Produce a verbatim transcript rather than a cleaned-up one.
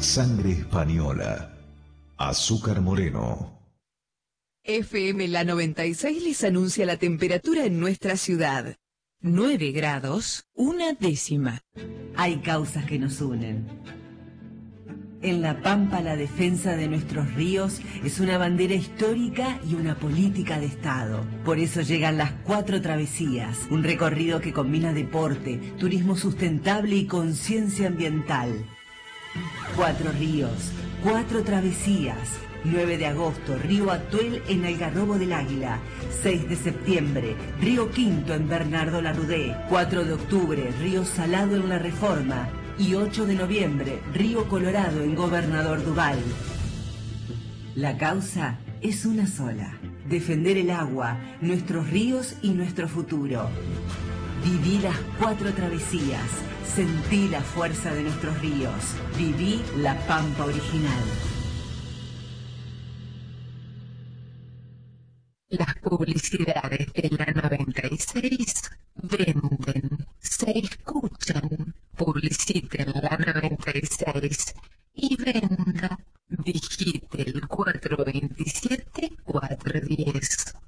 Sangre española. Azúcar Moreno. F M La noventa y seis les anuncia la temperatura en nuestra ciudad. nueve grados, una décima. Hay causas que nos unen. En La Pampa, la defensa de nuestros ríos es una bandera histórica y una política de Estado. Por eso llegan las Cuatro Travesías, un recorrido que combina deporte, turismo sustentable y conciencia ambiental. Cuatro ríos, cuatro travesías. nueve de agosto, Río Atuel en Algarrobo del Águila. seis de septiembre, Río Quinto en Bernardo Larrudé. cuatro de octubre, Río Salado en La Reforma. Y ocho de noviembre, Río Colorado en Gobernador Duval. La causa es una sola: defender el agua, nuestros ríos y nuestro futuro. Viví las cuatro travesías, sentí la fuerza de nuestros ríos, viví la Pampa original. Las publicidades de la noventa y seis venden, se escuchan. Publiciten la noventa y seis y venda. Digite el cuatro dos siete, cuatro uno cero.